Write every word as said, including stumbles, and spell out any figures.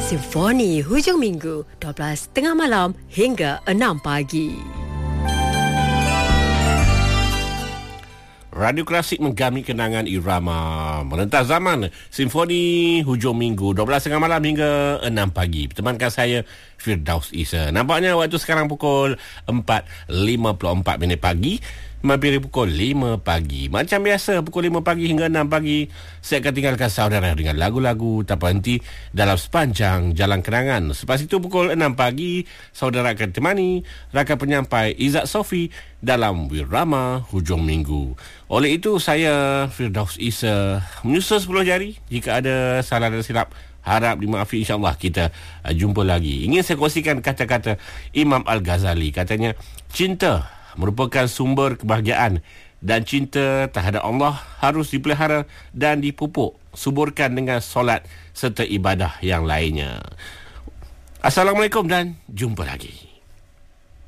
Simfoni hujung minggu dua belas tengah malam hingga enam pagi. Radio Klasik menggami kenangan irama merentas zaman. Simfoni hujung minggu dua belas tengah malam hingga enam pagi. Bertemankan saya Firdaus Isa. Nampaknya waktu sekarang pukul empat lima puluh empat minit pagi, hampir pukul lima pagi. Macam biasa pukul lima pagi hingga enam pagi saya akan tinggalkan saudara dengan lagu-lagu tanpa henti dalam sepanjang jalan kenangan. Selepas itu pukul enam pagi saudara akan temani rakan penyampai Izzat Sofi dalam Wirama Hujung Minggu. Oleh itu saya Firdaus Isa menyusul sepuluh jari. Jika ada salah dan silap harap dimaafi, insyaAllah kita uh, jumpa lagi. Ingin saya kongsikan kata-kata Imam Al-Ghazali. Katanya, cinta merupakan sumber kebahagiaan dan cinta terhadap Allah harus dipelihara dan dipupuk, suburkan dengan solat serta ibadah yang lainnya. Assalamualaikum dan jumpa lagi.